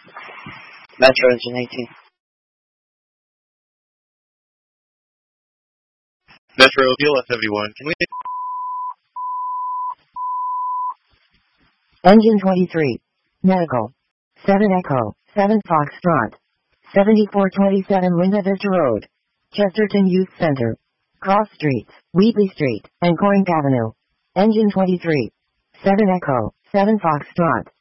Metro Engine 18. Metro PLS 71, can we... Engine 23. Medical. 7 Echo, 7 Foxtrot. 7427 Linda Vista Road. Chesterton Youth Center. Cross Streets, Wheatley Street, and Corinth Avenue. Engine 23. 7 Echo, 7 Foxtrot.